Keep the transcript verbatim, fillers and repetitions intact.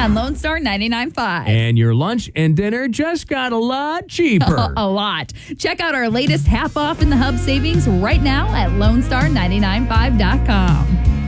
on Lone Star ninety-nine point five. And your lunch and dinner just got a lot cheaper. A lot. Check out our latest half off in the Hub savings right now at Lone Star nine nine five dot com.